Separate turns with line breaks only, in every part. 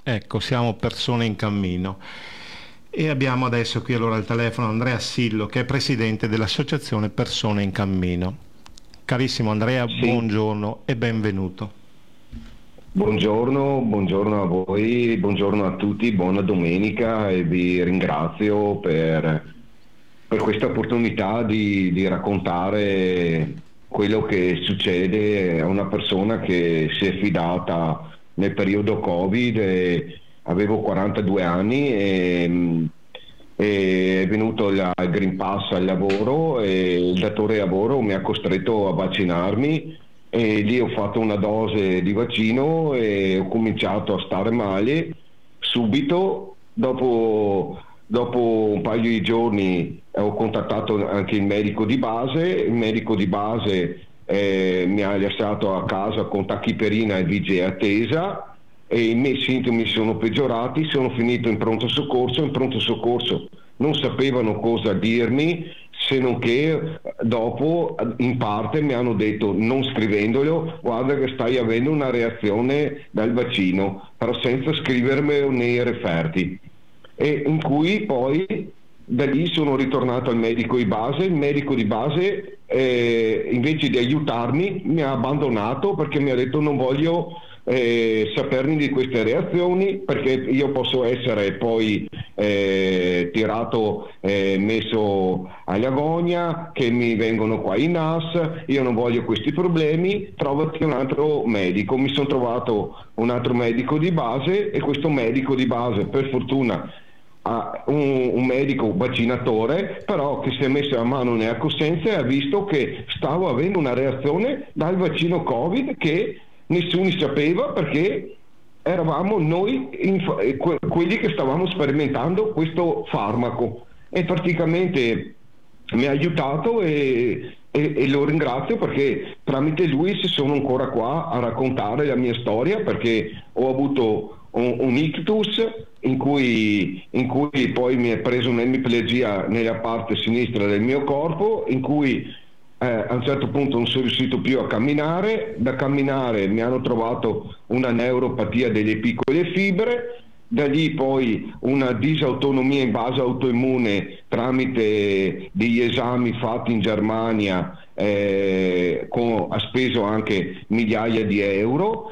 Ecco, siamo persone in cammino e abbiamo adesso qui allora al telefono Andrea Sillo, che è presidente dell'associazione Persone in Cammino. Carissimo Andrea,
Sì,
buongiorno e benvenuto.
buongiorno a voi, buongiorno a tutti, buona domenica e vi ringrazio per questa opportunità di raccontare quello che succede a una persona che si è fidata nel periodo Covid. Avevo 42 anni e è venuto il Green Pass al lavoro e il datore di lavoro mi ha costretto a vaccinarmi e lì ho fatto una dose di vaccino e ho cominciato a stare male subito. Dopo un paio di giorni ho contattato anche il medico di base mi ha lasciato a casa con tachiperina e vigia attesa e i miei sintomi sono peggiorati, sono finito in pronto soccorso non sapevano cosa dirmi, se non che dopo in parte mi hanno detto, non scrivendolo, guarda che stai avendo una reazione dal vaccino, però senza scrivermelo nei referti. E in cui poi da lì sono ritornato al medico di base, il medico di base invece di aiutarmi mi ha abbandonato perché mi ha detto non voglio saperne di queste reazioni perché io posso essere poi tirato, messo all'agonia, che mi vengono qua i NAS, io non voglio questi problemi, trovati un altro medico. Mi sono trovato un altro medico di base e questo medico di base per fortuna a un medico vaccinatore, però che si è messo a mano nella coscienza e ha visto che stavo avendo una reazione dal vaccino Covid che nessuno sapeva perché eravamo noi quelli che stavamo sperimentando questo farmaco e praticamente mi ha aiutato e lo ringrazio perché tramite lui ci sono ancora qua a raccontare la mia storia perché ho avuto un ictus in cui poi mi è preso un'emiplegia nella parte sinistra del mio corpo, in cui a un certo punto non sono riuscito più a camminare, da camminare mi hanno trovato una neuropatia delle piccole fibre, da lì poi una disautonomia in base autoimmune tramite degli esami fatti in Germania, ha speso anche migliaia di euro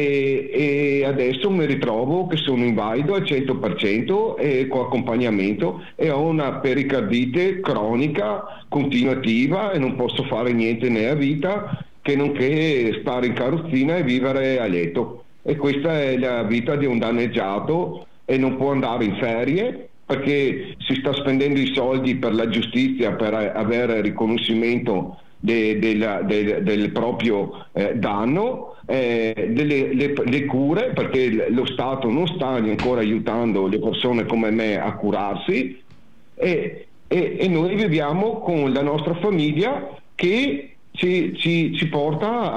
e adesso mi ritrovo che sono invalido al 100% e con accompagnamento e ho una pericardite cronica continuativa e non posso fare niente nella vita che non che stare in carrozzina e vivere a letto. E questa è la vita di un danneggiato e non può andare in ferie perché si sta spendendo i soldi per la giustizia per avere riconoscimento del proprio danno, le cure perché lo Stato non sta ancora aiutando le persone come me a curarsi e noi viviamo con la nostra famiglia che ci porta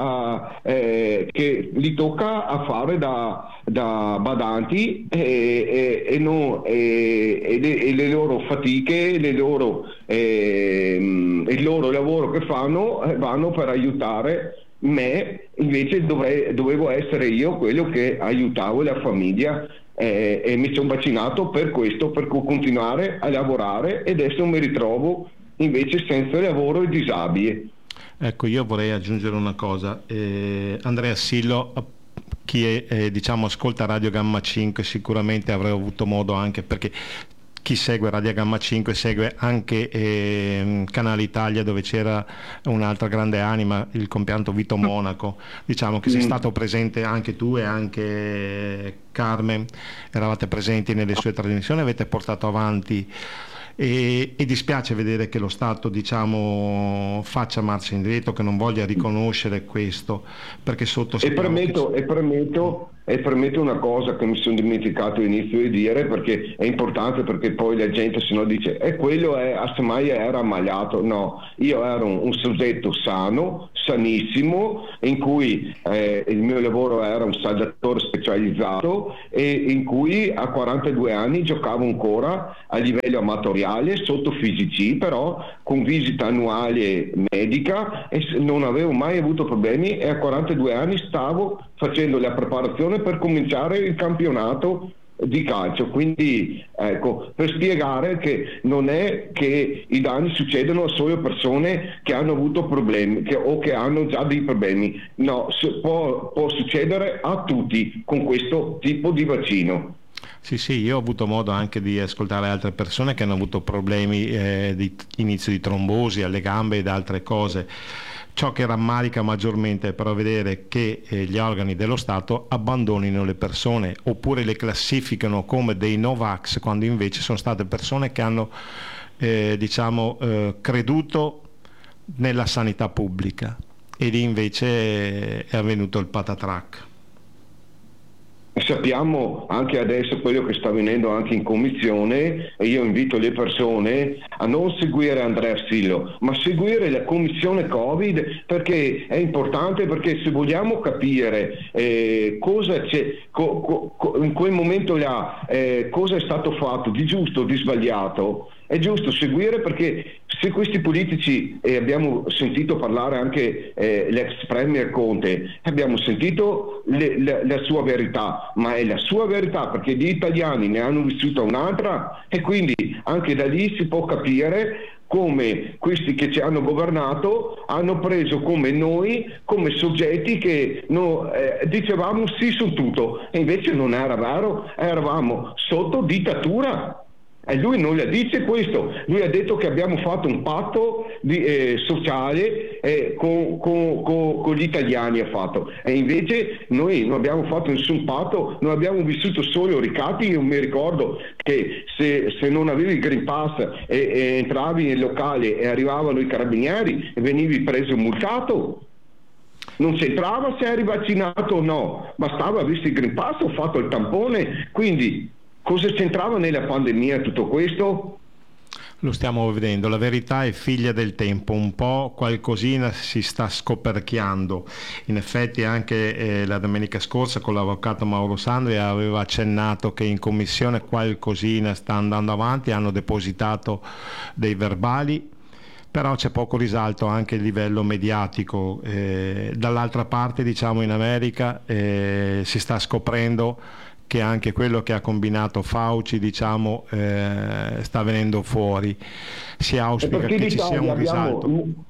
che li tocca a fare da badanti e le loro fatiche, il loro lavoro che fanno vanno per aiutare me, invece dovevo essere io quello che aiutavo la famiglia e mi sono vaccinato per questo, per continuare a lavorare e adesso mi ritrovo invece senza lavoro e disabile.
Ecco, io vorrei aggiungere una cosa. Andrea Sillo, chi diciamo ascolta Radio Gamma 5 sicuramente avrà avuto modo anche perché chi segue Radio Gamma 5 segue anche Canale Italia dove c'era un'altra grande anima, il compianto Vito Monaco, diciamo che sei stato presente anche tu e anche Carmen, eravate presenti nelle sue trasmissioni, avete portato avanti e dispiace vedere che lo Stato diciamo faccia marcia indietro, che non voglia riconoscere questo perché sotto
e premetto una cosa che mi sono dimenticato all'inizio di dire perché è importante, perché poi la gente se no dice quello semmai era ammalato. No, io ero un soggetto sano, sanissimo, in cui il mio lavoro era un saldatore specializzato e in cui a 42 anni giocavo ancora a livello amatoriale sotto fisici, però con visita annuale medica e non avevo mai avuto problemi, e a 42 anni stavo facendo la preparazione per cominciare il campionato di calcio. Quindi ecco, per spiegare che non è che i danni succedono a solo persone che hanno avuto problemi o che hanno già dei problemi, no, può succedere a tutti con questo tipo di vaccino.
Sì, sì, io ho avuto modo anche di ascoltare altre persone che hanno avuto problemi di inizio di trombosi alle gambe ed altre cose. Ciò che rammarica maggiormente è però vedere che gli organi dello Stato abbandonino le persone, oppure le classificano come dei Novax, quando invece sono state persone che hanno creduto nella sanità pubblica, e lì invece è avvenuto il patatrac.
Sappiamo anche adesso quello che sta avvenendo anche in commissione, e io invito le persone a non seguire Andrea Sillo, ma seguire la commissione Covid, perché è importante, perché se vogliamo capire cosa c'è in quel momento là, cosa è stato fatto di giusto o di sbagliato, è giusto seguire, perché se questi politici, e abbiamo sentito parlare anche l'ex premier Conte, abbiamo sentito la sua verità, ma è la sua verità perché gli italiani ne hanno vissuta un'altra, e quindi anche da lì si può capire come questi che ci hanno governato hanno preso come noi, come soggetti che dicevamo sì su tutto, e invece non era vero, eravamo sotto dittatura. E lui non la dice questo, lui ha detto che abbiamo fatto un patto sociale con gli italiani, ha fatto, e invece noi non abbiamo fatto nessun patto, non abbiamo vissuto solo ricatti. Io mi ricordo che se non avevi il Green Pass e entravi nel locale e arrivavano i carabinieri e venivi preso e multato. Non c'entrava se eri vaccinato o no, bastava avessi il Green Pass o fatto il tampone. Quindi cosa c'entrava nella pandemia tutto questo?
Lo stiamo vedendo, la verità è figlia del tempo, un po' qualcosina si sta scoperchiando. In effetti anche la domenica scorsa con l'avvocato Mauro Sandri aveva accennato che in commissione qualcosina sta andando avanti, hanno depositato dei verbali, però c'è poco risalto anche a livello mediatico. Dall'altra parte, diciamo, in America si sta scoprendo che anche quello che ha combinato Fauci, diciamo, sta venendo fuori. Si auspica che ci sia un risalto.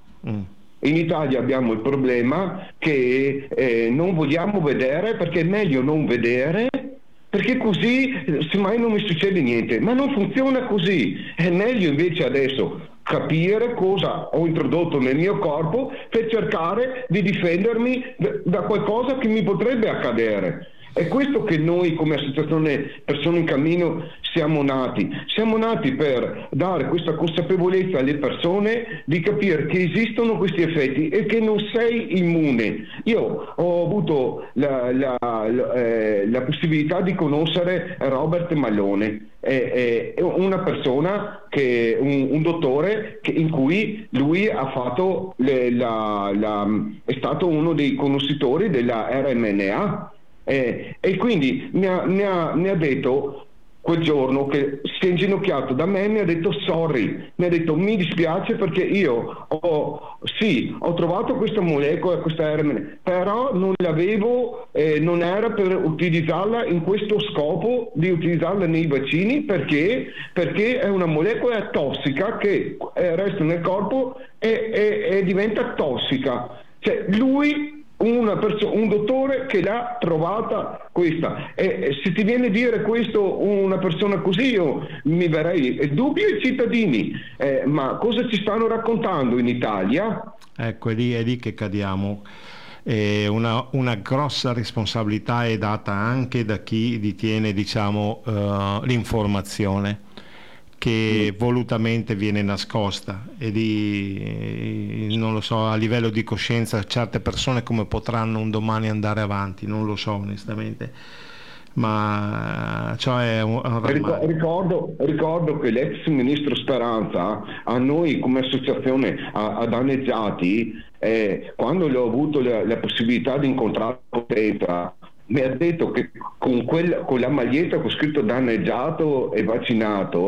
In Italia abbiamo il problema che non vogliamo vedere, perché è meglio non vedere, perché così semmai non mi succede niente, ma non funziona così. È meglio invece adesso capire cosa ho introdotto nel mio corpo per cercare di difendermi da qualcosa che mi potrebbe accadere. È questo che noi come associazione Persone in Cammino siamo nati per dare questa consapevolezza alle persone di capire che esistono questi effetti e che non sei immune. Io ho avuto la possibilità di conoscere Robert Malone, è una persona un dottore in cui lui ha fatto è stato uno dei conoscitori della RMNA. E quindi mi ha detto quel giorno, che si è inginocchiato da me, mi ha detto sorry, mi ha detto mi dispiace perché io ho trovato questa molecola, questa RMN, però non l'avevo, non era per utilizzarla in questo scopo di utilizzarla nei vaccini, perché è una molecola tossica che resta nel corpo e diventa tossica. Cioè lui, un dottore che l'ha trovata questa, e se ti viene a dire questo una persona così, io mi verrei dubbio ai cittadini, ma cosa ci stanno raccontando in Italia?
Ecco, è lì che cadiamo. Una grossa responsabilità è data anche da chi detiene, diciamo, l'informazione, che volutamente viene nascosta, e non lo so, a livello di coscienza certe persone come potranno un domani andare avanti, non lo so onestamente, ma ciò è un
ricordo che l'ex ministro Speranza a noi come associazione a danneggiati, quando ho avuto la possibilità di incontrare mi ha detto che con la maglietta con scritto danneggiato e vaccinato,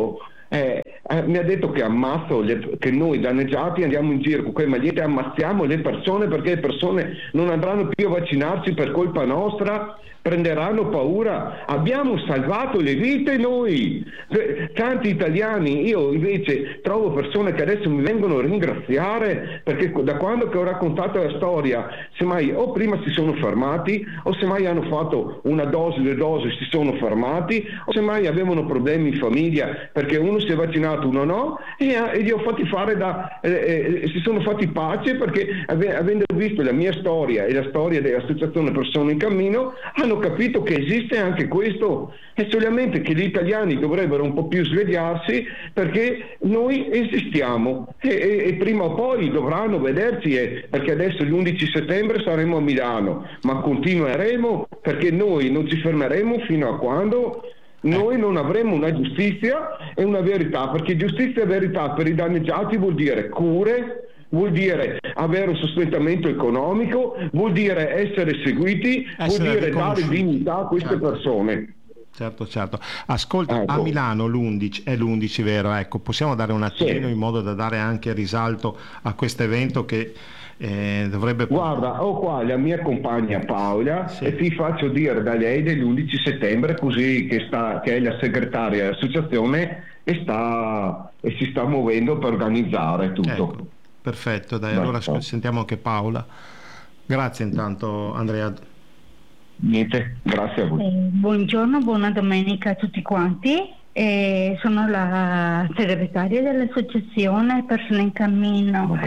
mi ha detto che che noi danneggiati andiamo in giro con quelle magliette e ammazziamo le persone perché le persone non andranno più a vaccinarsi per colpa nostra, prenderanno paura. Abbiamo salvato le vite noi, tanti italiani. Io invece trovo persone che adesso mi vengono a ringraziare perché da quando che ho raccontato la storia, semmai o prima si sono fermati o semmai hanno fatto una dose, 2 dosi, si sono fermati, o semmai avevano problemi in famiglia perché uno si è vaccinato, uno no, e gli ho fatti fare si sono fatti pace perché avendo visto la mia storia e la storia dell'associazione Persone in Cammino hanno capito che esiste anche questo, e solamente che gli italiani dovrebbero un po' più svegliarsi perché noi esistiamo e prima o poi dovranno vederci, perché adesso l'11 settembre saremo a Milano, ma continueremo perché noi non ci fermeremo fino a quando noi non avremo una giustizia e una verità, perché giustizia e verità per i danneggiati vuol dire cure, vuol dire avere un sostentamento economico, vuol dire essere seguiti, vuol dire dare dignità a queste persone.
Certo. Ascolta, ecco. A Milano l'11 è l'11, vero? Ecco, possiamo dare un attimino in modo da dare anche risalto a questo evento che dovrebbe...
Guarda, ho qua la mia compagna Paola e ti faccio dire da lei dell'11 settembre, così che è la segretaria dell'associazione e si sta muovendo per organizzare tutto.
Ecco, perfetto, dai, allora sentiamo anche Paola. Grazie intanto Andrea.
Niente, grazie a voi.
Buongiorno, buona domenica a tutti quanti. Sono la segretaria dell'associazione Persone in Cammino.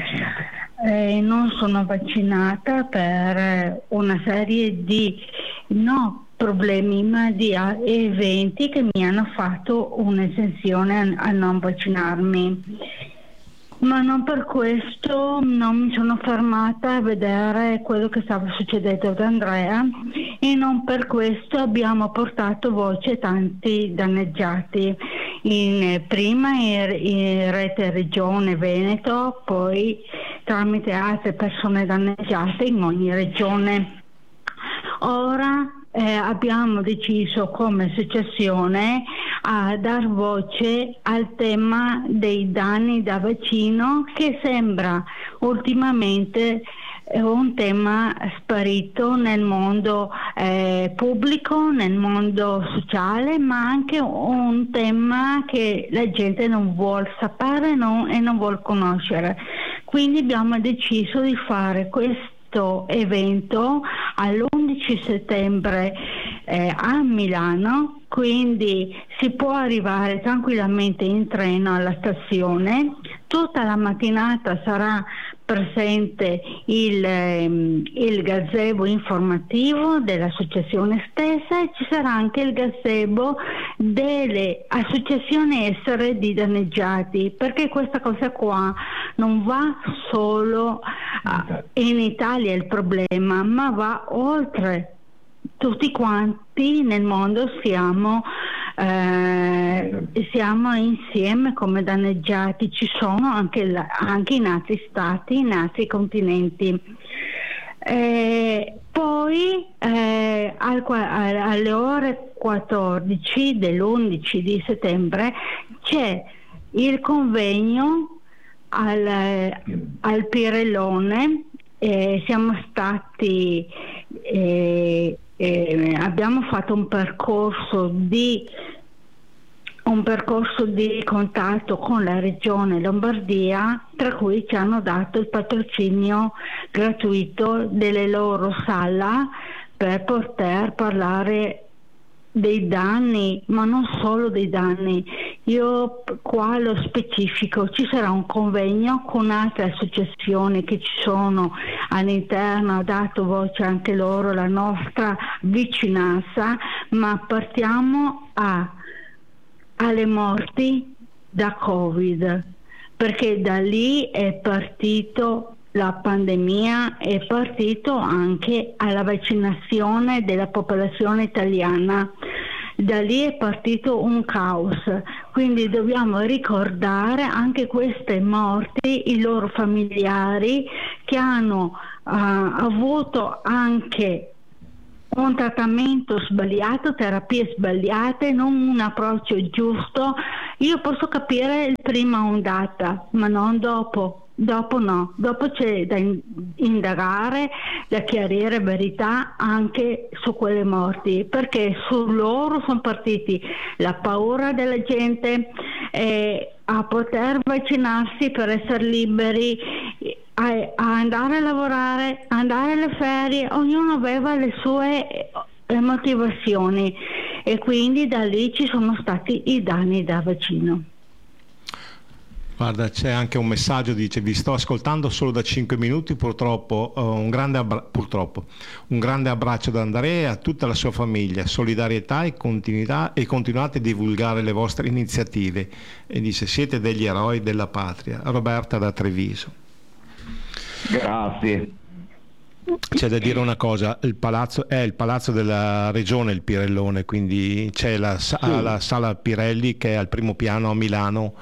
Non sono vaccinata per una serie di problemi, ma di eventi che mi hanno fatto un'esenzione a non vaccinarmi. Ma non per questo non mi sono fermata a vedere quello che stava succedendo ad Andrea e non per questo abbiamo portato voce a tanti danneggiati, prima in rete Regione Veneto, poi tramite altre persone danneggiate in ogni regione. Ora abbiamo deciso come associazione a dar voce al tema dei danni da vaccino, che sembra ultimamente un tema sparito nel mondo pubblico, nel mondo sociale, ma anche un tema che la gente non vuole sapere e non vuole conoscere. Quindi abbiamo deciso di fare questo evento all'11 settembre a Milano, quindi si può arrivare tranquillamente in treno alla stazione. Tutta la mattinata sarà presente il gazebo informativo dell'associazione stessa e ci sarà anche il gazebo delle associazioni estere di danneggiati, perché questa cosa qua non va solo in Italia il problema, ma va oltre. Tutti quanti nel mondo siamo insieme come danneggiati, ci sono anche in altri stati, in altri continenti. Poi alle ore 14 dell'11 di settembre c'è il convegno al Pirellone. Siamo stati abbiamo fatto un percorso di contatto con la regione Lombardia, tra cui ci hanno dato il patrocinio gratuito delle loro sala per poter parlare dei danni, ma non solo dei danni. Io qua lo specifico, ci sarà un convegno con altre associazioni che ci sono all'interno, ha dato voce anche loro, la nostra vicinanza, ma partiamo alle morti da Covid, perché da lì è partito la pandemia, è partito anche alla vaccinazione della popolazione italiana. Da lì è partito un caos, quindi dobbiamo ricordare anche queste morti, i loro familiari che hanno avuto anche un trattamento sbagliato, terapie sbagliate, non un approccio giusto. Io posso capire il prima ondata, ma non dopo. Dopo no, dopo c'è da indagare, da chiarire verità anche su quelle morti, perché su loro sono partiti la paura della gente a poter vaccinarsi per essere liberi, a andare a lavorare, andare alle ferie, ognuno aveva le sue motivazioni e quindi da lì ci sono stati i danni da vaccino.
Guarda, c'è anche un messaggio, dice: vi sto ascoltando solo da 5 minuti, purtroppo un grande abbraccio da Andrea e a tutta la sua famiglia, solidarietà e continuità, e continuate a divulgare le vostre iniziative, e dice: siete degli eroi della patria. Roberta da Treviso.
Grazie.
C'è da dire una cosa: il palazzo è il palazzo della regione, il Pirellone, quindi c'è la sala Pirelli che è al primo piano a Milano,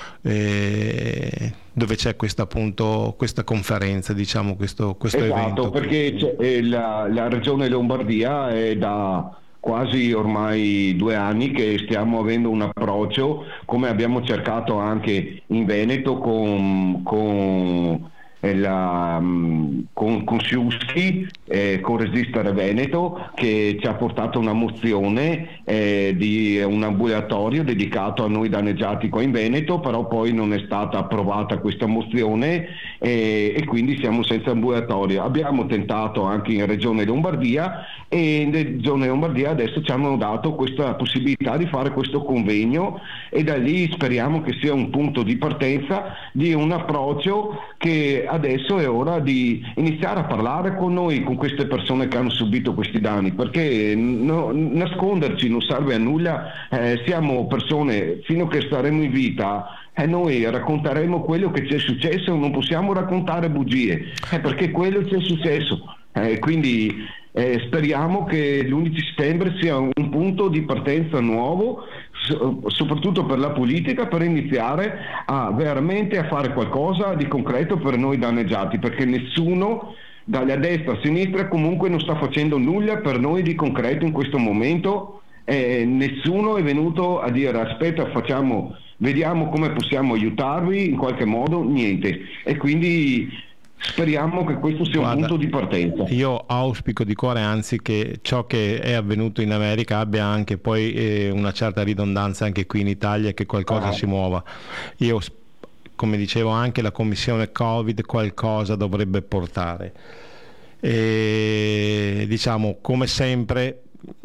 dove c'è questa conferenza, diciamo, questo
esatto,
evento.
Perché la regione Lombardia è da quasi ormai 2 anni che stiamo avendo un approccio, come abbiamo cercato anche in Veneto con Siuschi, con Resistere Veneto, che ci ha portato una mozione di un ambulatorio dedicato a noi danneggiati qua in Veneto, però poi non è stata approvata questa mozione e quindi siamo senza ambulatorio. Abbiamo tentato anche in Regione Lombardia, e in Regione Lombardia adesso ci hanno dato questa possibilità di fare questo convegno, e da lì speriamo che sia un punto di partenza di un approccio che adesso è ora di iniziare a parlare con noi, con queste persone che hanno subito questi danni, perché nasconderci non serve a nulla. Siamo persone, fino a che staremo in vita, noi racconteremo quello che ci è successo, non possiamo raccontare bugie, perché quello ci è successo. Quindi speriamo che l'11 settembre sia un punto di partenza nuovo, soprattutto per la politica, per iniziare veramente a fare qualcosa di concreto per noi danneggiati, perché nessuno, dalla destra a sinistra, comunque non sta facendo nulla per noi di concreto in questo momento. Nessuno è venuto a dire: aspetta, vediamo come possiamo aiutarvi in qualche modo. Niente. E quindi speriamo che questo sia un punto di partenza.
Io auspico di cuore, anzi, che ciò che è avvenuto in America abbia anche poi una certa ridondanza anche qui in Italia, che qualcosa si muova. Io, come dicevo, anche la commissione Covid qualcosa dovrebbe portare. E, diciamo, come sempre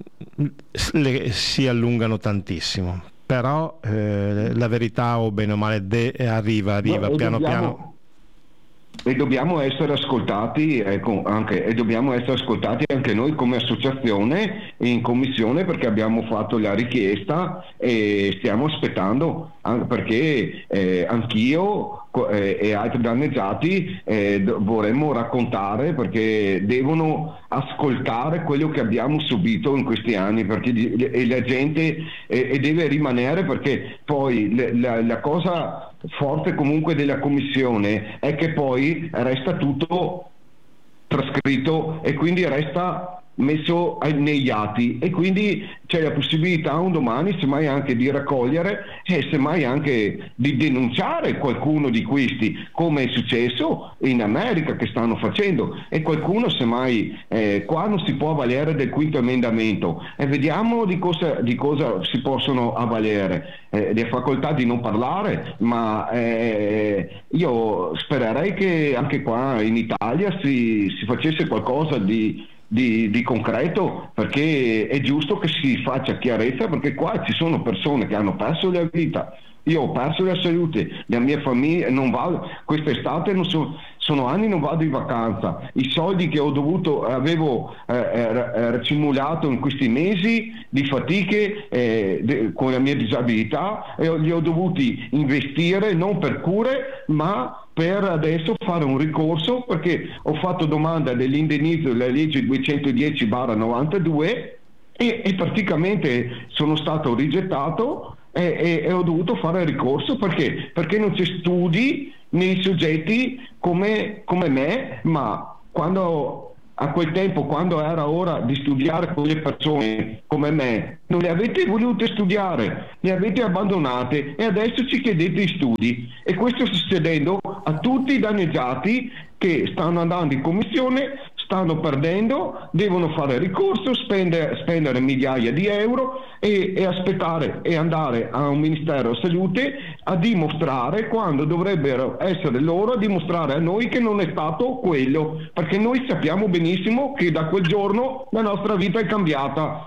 si allungano tantissimo, però la verità, o bene o male, arriva piano.
E dobbiamo essere ascoltati, e dobbiamo essere ascoltati anche noi come associazione in commissione, perché abbiamo fatto la richiesta e stiamo aspettando, perché anch'io e altri danneggiati vorremmo raccontare, perché devono ascoltare quello che abbiamo subito in questi anni, perché la gente deve rimanere, perché poi la cosa forte comunque della commissione è che poi resta tutto trascritto e quindi resta messo negli atti, e quindi c'è la possibilità un domani semmai anche di raccogliere e semmai anche di denunciare qualcuno di questi, come è successo in America che stanno facendo, e qualcuno semmai qua non si può avvalere del quinto emendamento, e vediamo di cosa si possono avvalere. Le facoltà di non parlare, ma io spererei che anche qua in Italia si facesse qualcosa di concreto, perché è giusto che si faccia chiarezza, perché qua ci sono persone che hanno perso la vita. Io ho perso la salute, la mia famiglia non va, quest'estate sono anni non vado in vacanza, i soldi che avevo racimolato in questi mesi di fatiche con la mia disabilità, li ho dovuti investire non per cure, ma per adesso fare un ricorso, perché ho fatto domanda dell'indennizzo della legge 210/92 e praticamente sono stato rigettato e ho dovuto fare ricorso perché non c'è studi nei soggetti come me, ma quando a quel tempo, quando era ora di studiare con le persone come me, non le avete volute studiare, le avete abbandonate e adesso ci chiedete i studi, e questo sta succedendo a tutti i danneggiati che stanno andando in commissione, stanno perdendo, devono fare ricorso, spendere migliaia di euro e aspettare e andare a un Ministero della Salute a dimostrare, quando dovrebbero essere loro a dimostrare a noi che non è stato quello, perché noi sappiamo benissimo che da quel giorno la nostra vita è cambiata.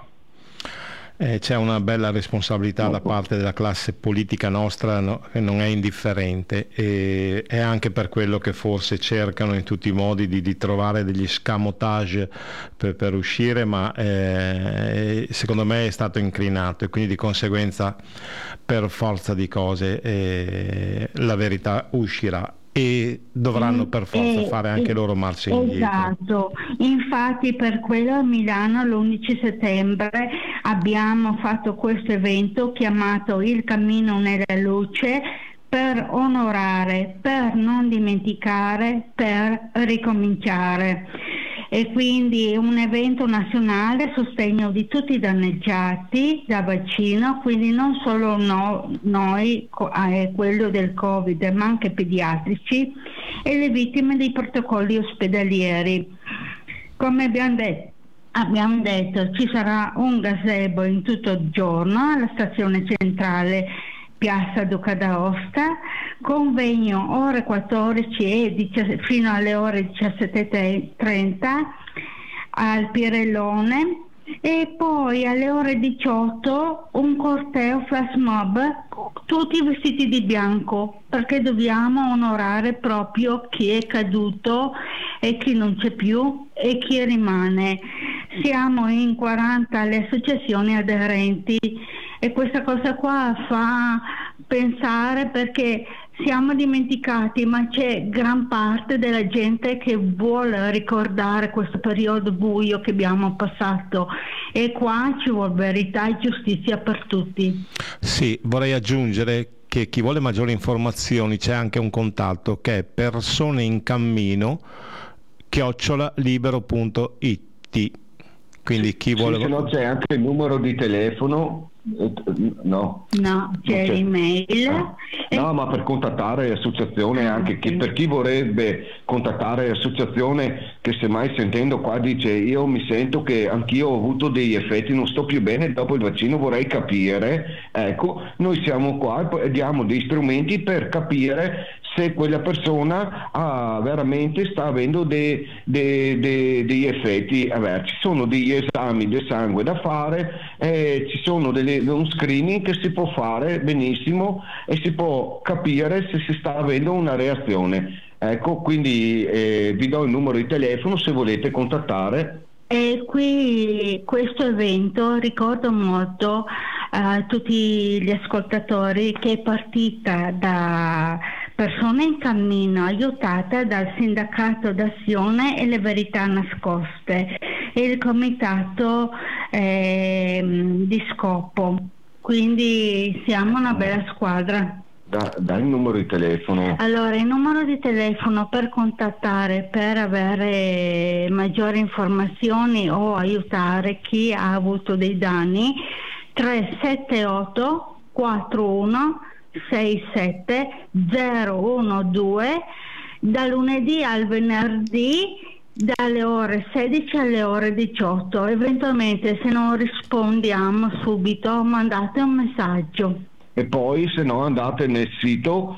C'è una bella responsabilità da parte della classe politica nostra, che non è indifferente, e è anche per quello che forse cercano in tutti i modi di trovare degli escamotage per uscire, ma secondo me è stato incrinato, e quindi di conseguenza, per forza di cose, la verità uscirà. E dovranno per forza fare anche loro marcia indietro.
Esatto, infatti per quello a Milano l'11 settembre abbiamo fatto questo evento chiamato Il Cammino nella Luce, per onorare, per non dimenticare, per ricominciare. E quindi un evento nazionale a sostegno di tutti i danneggiati da vaccino, quindi non solo noi, quello del Covid, ma anche pediatrici e le vittime dei protocolli ospedalieri. Come abbiamo detto, ci sarà un gazebo in tutto il giorno alla stazione centrale Piazza Duca d'Aosta, convegno ore 14 fino alle ore 17:30 al Pirellone, e poi alle ore 18 un corteo flash mob, tutti vestiti di bianco, perché dobbiamo onorare proprio chi è caduto e chi non c'è più e chi rimane. Siamo in 40 le associazioni aderenti e questa cosa qua fa pensare, perché siamo dimenticati, ma c'è gran parte della gente che vuole ricordare questo periodo buio che abbiamo passato, e qua ci vuole verità e giustizia per tutti.
Sì, vorrei aggiungere che chi vuole maggiori informazioni c'è anche un contatto che è personeincammino@libero.it, quindi chi vuole...
Se no c'è anche il numero di telefono. No,
c'è l'email.
No, ma per contattare l'associazione, anche per chi vorrebbe contattare l'associazione, che semmai sentendo qua dice io mi sento che anch'io ho avuto degli effetti, non sto più bene dopo il vaccino, vorrei capire, ecco, noi siamo qua e diamo dei strumenti per capire se quella persona veramente sta avendo degli effetti avversi. Ci sono degli esami del sangue da fare, ci sono un screening che si può fare benissimo e si può capire se si sta avendo una reazione. Ecco, quindi vi do il numero di telefono se volete contattare.
E qui questo evento, ricordo molto a tutti gli ascoltatori, che è partita da Persone in Cammino, aiutata dal Sindacato d'Azione e le Verità Nascoste e il Comitato di Scopo, quindi siamo una bella squadra.
Dai il numero di telefono.
Allora, il numero di telefono per contattare, per avere maggiori informazioni o aiutare chi ha avuto dei danni, 378 41 67 012, da lunedì al venerdì dalle ore 16 alle ore 18. Eventualmente, se non rispondiamo subito, mandate un messaggio.
E poi se no andate nel sito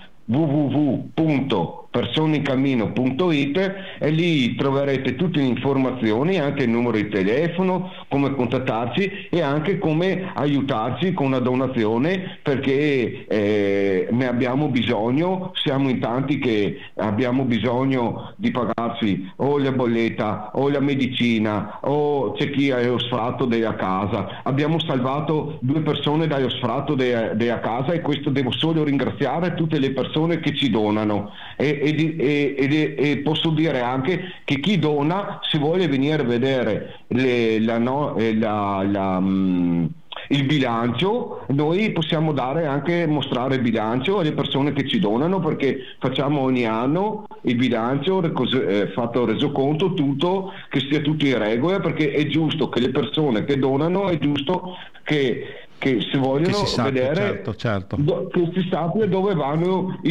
www.personeincammino.it e lì troverete tutte le informazioni, anche il numero di telefono, come contattarci e anche come aiutarci con una donazione, perché ne abbiamo bisogno, siamo in tanti che abbiamo bisogno di pagarci o la bolletta o la medicina, o c'è chi ha lo sfratto della casa. Abbiamo salvato 2 persone dallo sfratto della casa, e questo devo solo ringraziare tutte le persone che ci donano, e posso dire anche che chi dona, se vuole venire a vedere il bilancio, noi possiamo mostrare il bilancio alle persone che ci donano, perché facciamo ogni anno il bilancio, fatto resoconto, tutto, che stia tutto in regola, perché è giusto che le persone che donano, è giusto che se vogliono
Che si sappia,
vedere
certo.
che si sappia dove vanno